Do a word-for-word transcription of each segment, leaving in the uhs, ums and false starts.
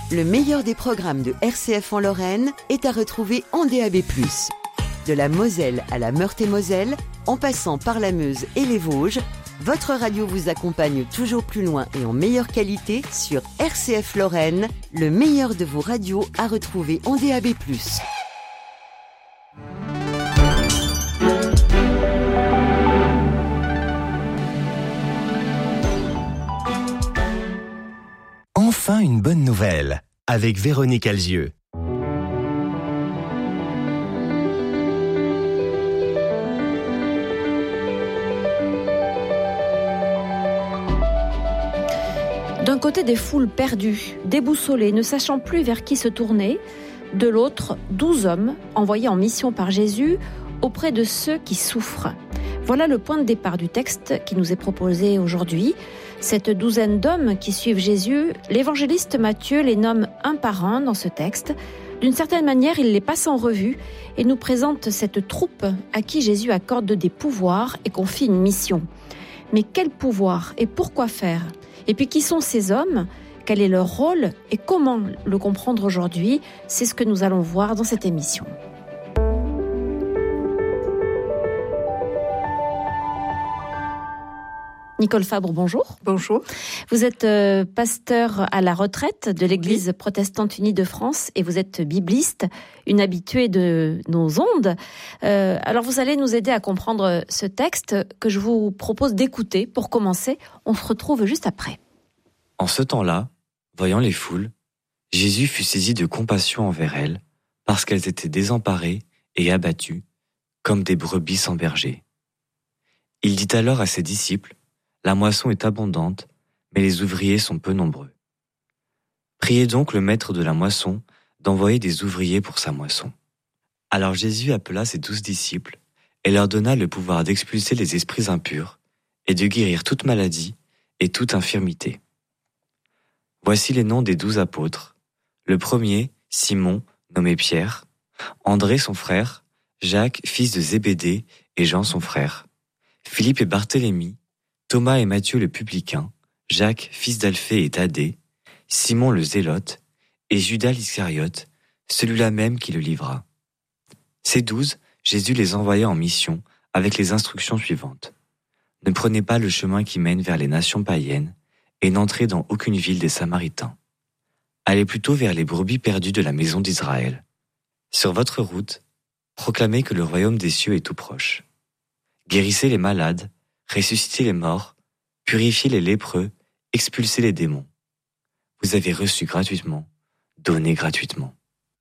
Le meilleur des programmes de R C F en Lorraine est à retrouver en D A B plus. De la Moselle à la Meurthe-et-Moselle, en passant par la Meuse et les Vosges, votre radio vous accompagne toujours plus loin et en meilleure qualité sur R C F Lorraine, le meilleur de vos radios à retrouver en D A B plus. Enfin une bonne nouvelle, avec Véronique Alzieux. D'un côté, des foules perdues, déboussolées, ne sachant plus vers qui se tourner. De l'autre, douze hommes envoyés en mission par Jésus auprès de ceux qui souffrent. Voilà le point de départ du texte qui nous est proposé aujourd'hui. Cette douzaine d'hommes qui suivent Jésus, l'évangéliste Matthieu les nomme un par un dans ce texte. D'une certaine manière, il les passe en revue et nous présente cette troupe à qui Jésus accorde des pouvoirs et confie une mission. Mais quel pouvoir et pourquoi faire ? Et puis qui sont ces hommes ? Quel est leur rôle et comment le comprendre aujourd'hui ? C'est ce que nous allons voir dans cette émission. Nicole Fabre, bonjour. Bonjour. Vous êtes euh, pasteur à la retraite de l'Église oui. protestante unie de France et vous êtes bibliste, une habituée de nos ondes. Euh, alors vous allez nous aider à comprendre ce texte que je vous propose d'écouter. Pour commencer, on se retrouve juste après. En ce temps-là, voyant les foules, Jésus fut saisi de compassion envers elles, parce qu'elles étaient désemparées et abattues, comme des brebis sans berger. Il dit alors à ses disciples: la moisson est abondante, mais les ouvriers sont peu nombreux. Priez donc le maître de la moisson d'envoyer des ouvriers pour sa moisson. Alors Jésus appela ses douze disciples et leur donna le pouvoir d'expulser les esprits impurs et de guérir toute maladie et toute infirmité. Voici les noms des douze apôtres. Le premier, Simon, nommé Pierre, André son frère, Jacques, fils de Zébédée, et Jean son frère, Philippe et Barthélemy, Thomas et Matthieu le publicain, Jacques, fils d'Alphée et Thaddée, Simon le zélote, et Judas l'Iscariote, celui-là même qui le livra. Ces douze, Jésus les envoya en mission avec les instructions suivantes. Ne prenez pas le chemin qui mène vers les nations païennes, et n'entrez dans aucune ville des Samaritains. Allez plutôt vers les brebis perdues de la maison d'Israël. Sur votre route, proclamez que le royaume des cieux est tout proche. Guérissez les malades, ressuscitez les morts, purifiez les lépreux, expulsez les démons. Vous avez reçu gratuitement, donnez gratuitement.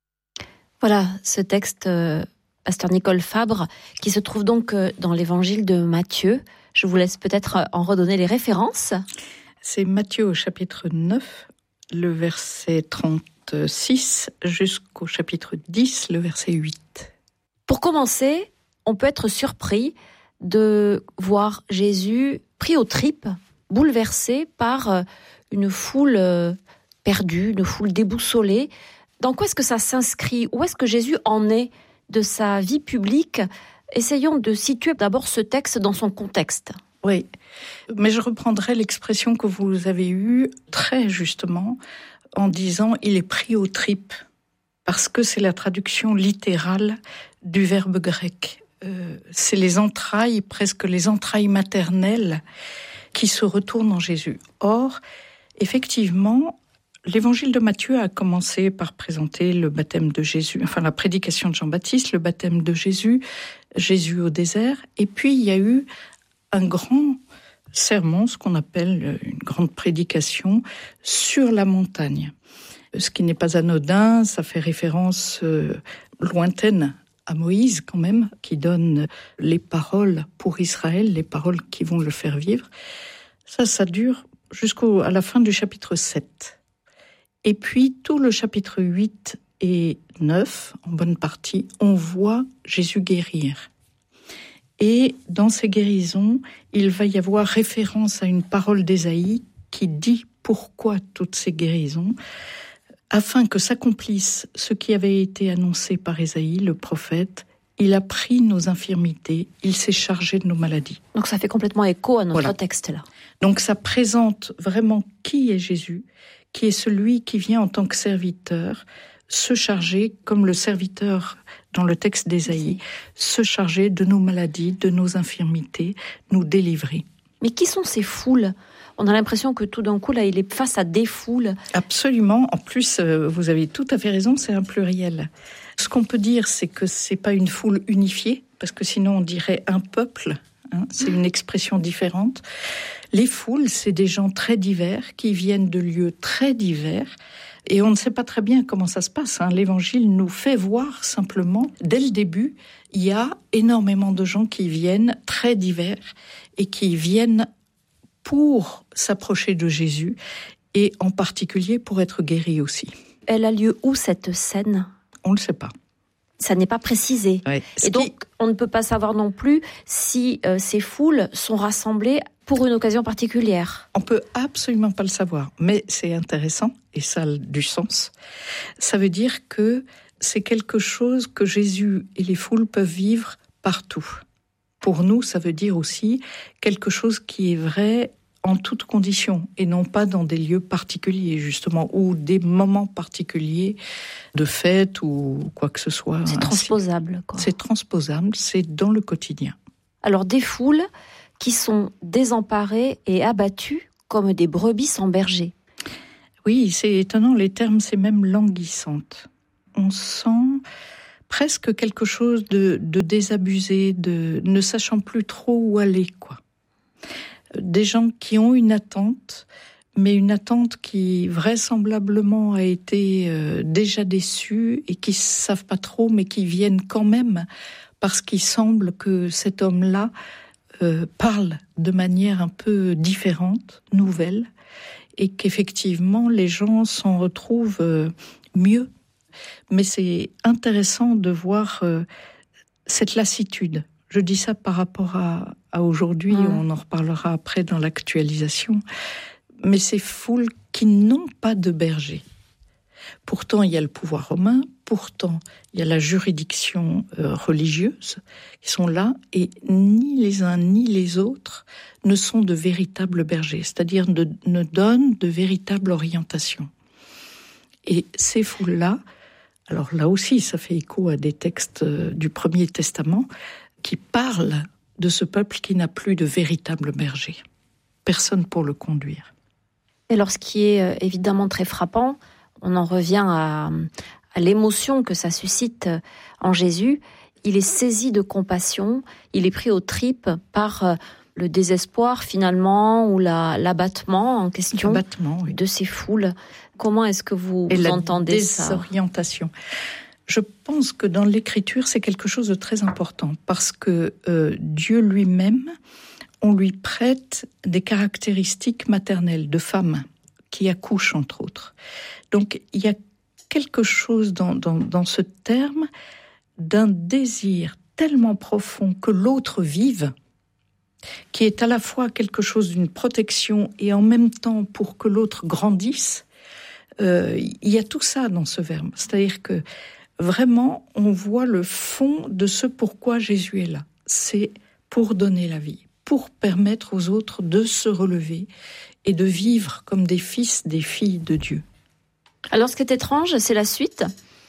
Voilà ce texte, euh, pasteur Nicole Fabre, qui se trouve donc euh, dans l'évangile de Matthieu. Je vous laisse peut-être en redonner les références. C'est Matthieu au chapitre neuf, le verset trente-six, jusqu'au chapitre dix, le verset huit. Pour commencer, on peut être surpris de voir Jésus pris aux tripes, bouleversé par une foule perdue, une foule déboussolée. Dans quoi est-ce que ça s'inscrit ? Où est-ce que Jésus en est de sa vie publique ? Essayons de situer d'abord ce texte dans son contexte. Oui, mais je reprendrai l'expression que vous avez eue très justement en disant « il est pris aux tripes », parce que c'est la traduction littérale du verbe grec. Euh, c'est les entrailles, presque les entrailles maternelles qui se retournent en Jésus. Or, effectivement, l'évangile de Matthieu a commencé par présenter le baptême de Jésus, enfin la prédication de Jean-Baptiste, le baptême de Jésus, Jésus au désert, et puis il y a eu un grand sermon, ce qu'on appelle une grande prédication sur la montagne. Ce qui n'est pas anodin, ça fait référence euh, lointaine à Moïse quand même, qui donne les paroles pour Israël, les paroles qui vont le faire vivre. Ça, ça dure jusqu'à la fin du chapitre sept. Et puis, tout le chapitre huit et neuf, en bonne partie, on voit Jésus guérir. Et dans ces guérisons, il va y avoir référence à une parole d'Ésaïe qui dit pourquoi toutes ces guérisons, afin que s'accomplisse ce qui avait été annoncé par Ésaïe, le prophète. Il a pris nos infirmités, il s'est chargé de nos maladies. Donc ça fait complètement écho à notre voilà. texte là. Donc ça présente vraiment qui est Jésus, qui est celui qui vient en tant que serviteur se charger, comme le serviteur dans le texte d'Ésaïe, se charger de nos maladies, de nos infirmités, nous délivrer. Mais qui sont ces foules ? On a l'impression que tout d'un coup, là, il est face à des foules. Absolument. En plus, vous avez tout à fait raison, c'est un pluriel. Ce qu'on peut dire, c'est que c'est pas une foule unifiée, parce que sinon on dirait un peuple. Hein, c'est une expression différente. Les foules, c'est des gens très divers qui viennent de lieux très divers. Et on ne sait pas très bien comment ça se passe. Hein. L'Évangile nous fait voir simplement, dès le début, il y a énormément de gens qui viennent très divers et qui viennent pour s'approcher de Jésus et en particulier pour être guéris aussi. Elle a lieu où cette scène ? On ne le sait pas. Ça n'est pas précisé. Ouais. Et donc, on ne peut pas savoir non plus si euh, ces foules sont rassemblées pour une occasion particulière. On peut absolument pas le savoir, mais c'est intéressant et ça a du sens. Ça veut dire que c'est quelque chose que Jésus et les foules peuvent vivre partout. Pour nous, ça veut dire aussi quelque chose qui est vrai en toutes conditions et non pas dans des lieux particuliers, justement, ou des moments particuliers de fête ou quoi que ce soit. C'est transposable, quoi. C'est transposable, c'est dans le quotidien. Alors, des foules qui sont désemparées et abattues comme des brebis sans berger. Oui, c'est étonnant, les termes, c'est même languissante. On sent presque quelque chose de, de désabusé, de ne sachant plus trop où aller, quoi. Des gens qui ont une attente, mais une attente qui vraisemblablement a été euh, déjà déçue et qui ne savent pas trop, mais qui viennent quand même parce qu'il semble que cet homme-là euh, parle de manière un peu différente, nouvelle, et qu'effectivement les gens s'en retrouvent euh, mieux. Mais c'est intéressant de voir euh, cette lassitude. Je dis ça par rapport à, à aujourd'hui, mmh. on en reparlera après dans l'actualisation. Mais ces foules qui n'ont pas de berger. Pourtant, il y a le pouvoir romain, pourtant, il y a la juridiction euh, religieuse qui sont là, et ni les uns ni les autres ne sont de véritables bergers, c'est-à-dire ne, ne donnent de véritable orientation. Et ces foules-là, alors là aussi, ça fait écho à des textes euh, du Premier Testament, qui parle de ce peuple qui n'a plus de véritable berger. Personne pour le conduire. Et alors, ce qui est évidemment très frappant, on en revient à, à l'émotion que ça suscite en Jésus. Il est saisi de compassion, il est pris aux tripes par le désespoir finalement, ou la, l'abattement en question l'abattement, oui. de ces foules. Comment est-ce que vous, Et vous la entendez ça ? Désorientation. Je pense que dans l'écriture, c'est quelque chose de très important, parce que euh, Dieu lui-même, on lui prête des caractéristiques maternelles de femme qui accouche, entre autres. Donc, il y a quelque chose dans, dans, dans ce terme d'un désir tellement profond que l'autre vive, qui est à la fois quelque chose d'une protection et en même temps pour que l'autre grandisse. Euh, il y a tout ça dans ce verbe. C'est-à-dire que vraiment, on voit le fond de ce pourquoi Jésus est là. C'est pour donner la vie, pour permettre aux autres de se relever et de vivre comme des fils, des filles de Dieu. Alors, ce qui est étrange, c'est la suite.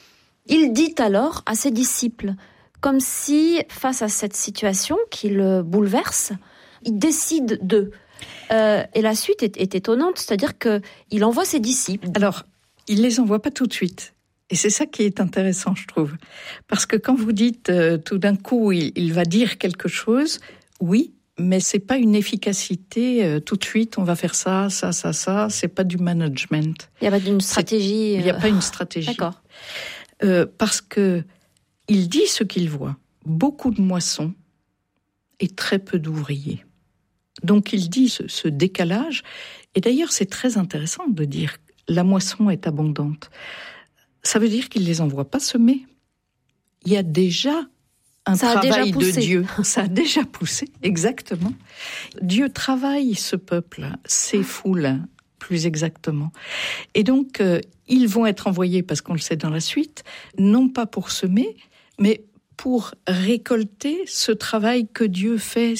Il dit alors à ses disciples, comme si, face à cette situation qui le bouleverse, il décide de... Euh, et la suite est, est étonnante, c'est-à-dire qu'il envoie ses disciples. Alors, il les envoie pas tout de suite. Et c'est ça qui est intéressant, je trouve. Parce que quand vous dites, euh, tout d'un coup, il, il va dire quelque chose, oui, mais c'est pas une efficacité, euh, tout de suite, on va faire ça, ça, ça, ça, c'est pas du management. Il n'y a pas d'une stratégie. Il n'y a pas une stratégie. D'accord. Euh, parce que il dit ce qu'il voit. Beaucoup de moissons et très peu d'ouvriers. Donc il dit ce, ce décalage. Et d'ailleurs, c'est très intéressant de dire la moisson est abondante. Ça veut dire qu'il ne les envoie pas semer. Il y a déjà un Ça travail a déjà de Dieu. Ça a déjà poussé, exactement. Dieu travaille ce peuple, ces foules, plus exactement. Et donc, euh, ils vont être envoyés, parce qu'on le sait dans la suite, non pas pour semer, mais pour récolter ce travail que Dieu fait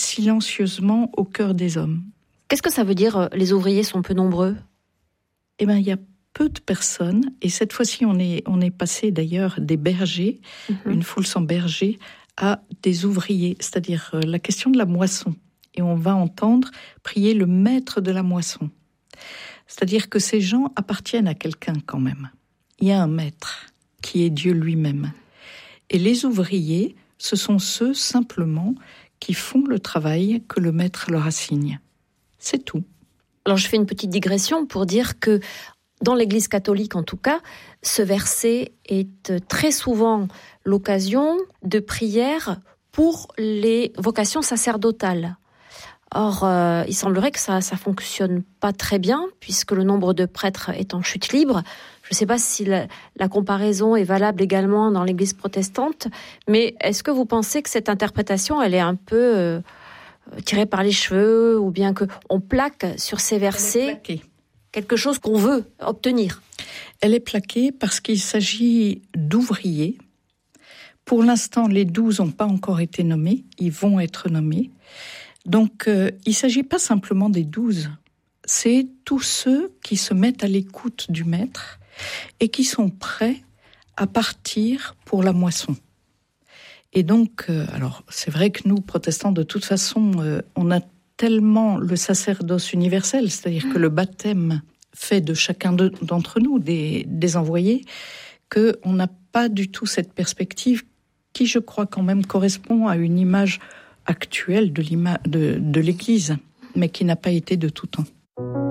silencieusement au cœur des hommes. Qu'est-ce que ça veut dire, les ouvriers sont peu nombreux ? Eh bien, il y a peu de personnes, et cette fois-ci on est, on est passé d'ailleurs des bergers, mmh. une foule sans berger, à des ouvriers, c'est-à-dire euh, la question de la moisson. Et on va entendre prier le maître de la moisson. C'est-à-dire que ces gens appartiennent à quelqu'un quand même. Il y a un maître qui est Dieu lui-même. Et les ouvriers, ce sont ceux simplement qui font le travail que le maître leur assigne. C'est tout. Alors je fais une petite digression pour dire que dans l'Église catholique en tout cas, ce verset est très souvent l'occasion de prière pour les vocations sacerdotales. Or, euh, il semblerait que ça ça fonctionne pas très bien, puisque le nombre de prêtres est en chute libre. Je ne sais pas si la, la comparaison est valable également dans l'Église protestante, mais est-ce que vous pensez que cette interprétation, elle est un peu euh, tirée par les cheveux, ou bien qu'on plaque sur ces versets quelque chose qu'on veut obtenir? Elle est plaquée parce qu'il s'agit d'ouvriers. Pour l'instant, les douze n'ont pas encore été nommés, ils vont être nommés. Donc, euh, il ne s'agit pas simplement des douze, c'est tous ceux qui se mettent à l'écoute du maître et qui sont prêts à partir pour la moisson. Et donc, euh, alors c'est vrai que nous, protestants, de toute façon, euh, on a tellement le sacerdoce universel, c'est-à-dire que le baptême fait de chacun de, d'entre nous des, des envoyés, qu'on n'a pas du tout cette perspective qui, je crois, quand même correspond à une image actuelle de, l'ima- de, de l'Église, mais qui n'a pas été de tout temps.